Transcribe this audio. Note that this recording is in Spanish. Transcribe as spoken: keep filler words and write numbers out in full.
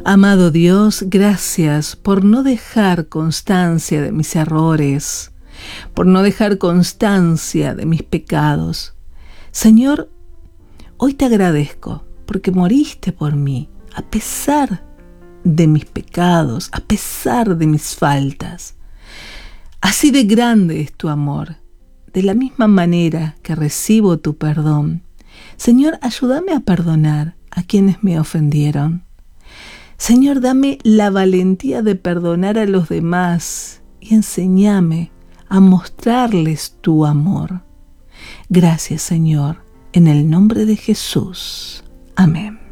Amado Dios, gracias por no dejar constancia de mis errores, por no dejar constancia de mis pecados. Señor, hoy te agradezco porque moriste por mí, a pesar de mis pecados, a pesar de mis faltas. Así de grande es tu amor. De la misma manera que recibo tu perdón, Señor, ayúdame a perdonar a quienes me ofendieron. Señor, dame la valentía de perdonar a los demás y enséñame a mostrarles tu amor. Gracias, Señor, en el nombre de Jesús. Amén.